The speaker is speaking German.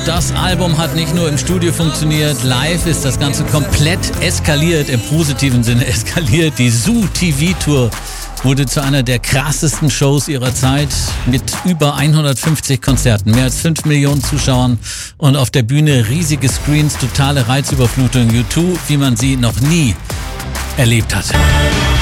Das Album hat nicht nur im Studio funktioniert, live ist das Ganze komplett eskaliert, im positiven Sinne eskaliert. Die Zoo TV Tour wurde zu einer der krassesten Shows ihrer Zeit mit über 150 Konzerten, mehr als 5 Millionen Zuschauern und auf der Bühne riesige Screens, totale Reizüberflutung. U2, wie man sie noch nie erlebt hat.